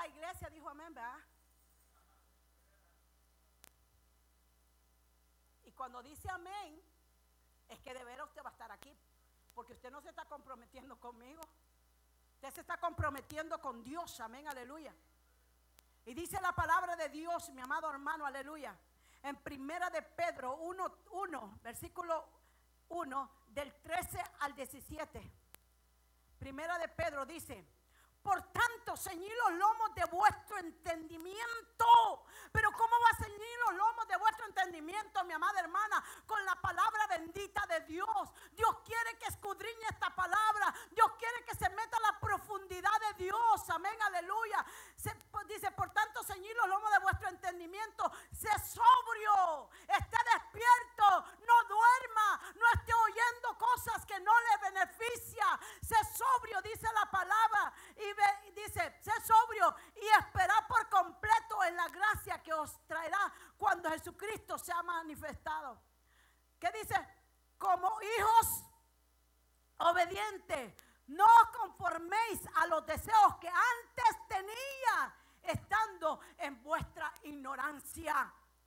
la iglesia dijo amén, ¿verdad? Y cuando dice amén, es que de veras usted va a estar aquí, porque usted no se está comprometiendo conmigo, usted se está comprometiendo con Dios, amén, aleluya. Y dice la palabra de Dios, mi amado hermano, aleluya, en primera de Pedro 1, versículo 1, del 13 al 17. Primera de Pedro dice: por tanto, ceñid los lomos de vuestro entendimiento. Pero ¿cómo va a ceñir los lomos de vuestro entendimiento, mi amada hermana? Con la palabra bendita de Dios. Dios quiere que escudriñe esta palabra. Dios quiere que se meta a la profundidad de Dios. Amén, aleluya. Dice, por tanto, ceñid los lomos de vuestro entendimiento. Sé sobrio, esté despierto, no duerma, no esté oyendo cosas que no le beneficia. Sé sobrio, dice la palabra. Y dice, sé sobrio y esperad por completo en la gracia que os traerá cuando Jesucristo sea manifestado. ¿Qué dice? Como hijos obedientes, no os conforméis a los deseos que antes tenía, estando en vuestra ignorancia.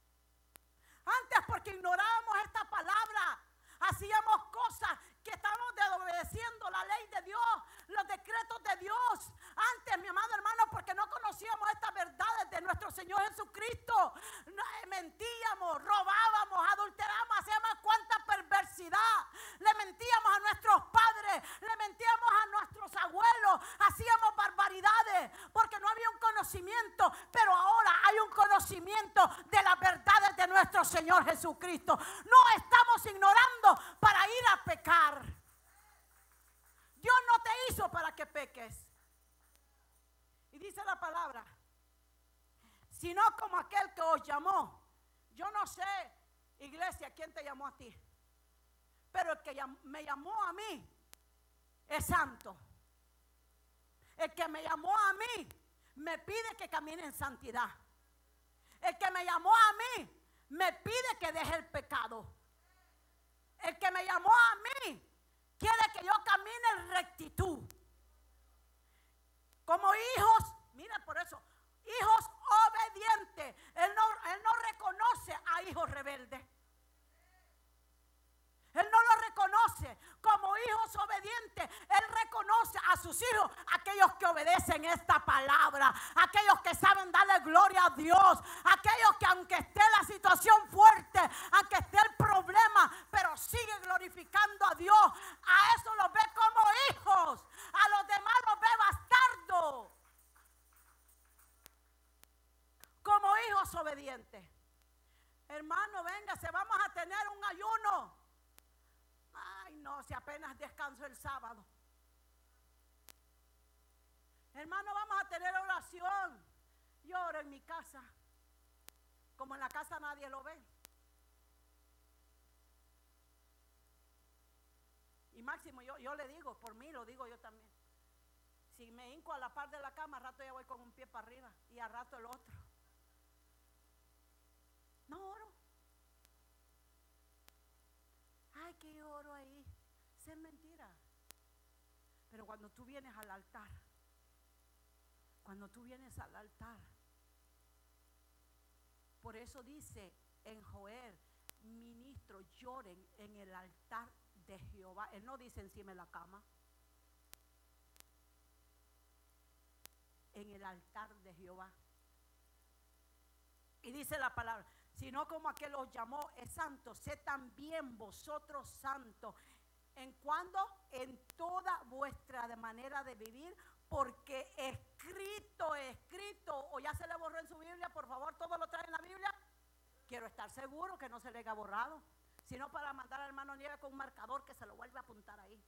Antes, porque ignorábamos esta palabra, hacíamos cosas que estábamos desobedeciendo la ley de Dios, los decretos de Dios. Antes, mi amado hermano, porque no conocíamos estas verdades de nuestro Señor Jesucristo. Mentíamos, robábamos, adulterábamos, hacíamos cuánta perversidad. Le mentíamos a nuestros padres, le mentíamos a nuestros abuelos, hacíamos barbaridades porque no había un conocimiento. Pero ahora hay un conocimiento de las verdades de nuestro Señor Jesucristo. No estamos ignorando para ir a pecar. Dios no te hizo para que peques. Y dice la palabra, sino como aquel que os llamó. Yo no sé, iglesia, quién te llamó a ti, pero el que me llamó a mí es santo. El que me llamó a mí me pide que camine en santidad. El que me llamó a mí me pide que deje el pecado. El que me llamó a mí quiere que yo camine en rectitud. Como hijos, mira, por eso, hijos obedientes. Él no reconoce a hijos rebeldes. Él no lo reconoce como hijos obedientes. Él reconoce a sus hijos, aquellos que obedecen esta palabra, aquellos que saben darle gloria a Dios, aquellos que aunque esté la situación fuerte, aunque esté el problema, pero sigue glorificando a Dios. A eso los ve como hijos, a los demás los ve bastardos, como hijos obedientes. Hermano, véngase, vamos a tener un ayuno. Ay, no, si apenas descanso el sábado. Hermano, vamos a tener oración. Yo oro en mi casa, como en la casa nadie lo ve. Y máximo, yo le digo, por mí lo digo yo también. Si me hinco a la par de la cama, al rato ya voy con un pie para arriba y al rato el otro. No oro. Ay, que yo oro ahí. Eso es mentira. Pero cuando tú vienes al altar, por eso dice en Joel, ministros lloren en el altar de Jehová. Él no dice encima de la cama. En el altar de Jehová. Y dice la palabra, sino como aquel os llamó es santo, sé también vosotros santos. ¿En cuándo? En toda vuestra manera de vivir, porque escrito, o ya se le borró en su Biblia, por favor, todo lo trae en la Biblia. Quiero estar seguro que no se le haya borrado, sino para mandar al hermano Nieve con un marcador que se lo vuelva a apuntar ahí.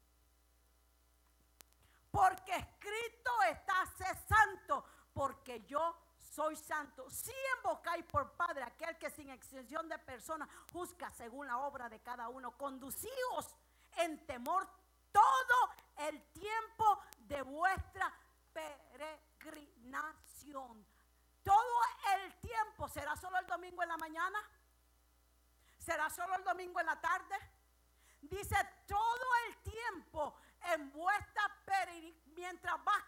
Porque escrito está, sé santo, porque yo soy santo. Si invocáis por Padre aquel que sin excepción de personas juzga según la obra de cada uno, conducíos en temor todo el tiempo de vuestra peregrinación. Todo el tiempo. ¿Será solo el domingo en la mañana? ¿Será solo el domingo en la tarde? Dice todo el tiempo en vuestra peregrinación. Mientras vas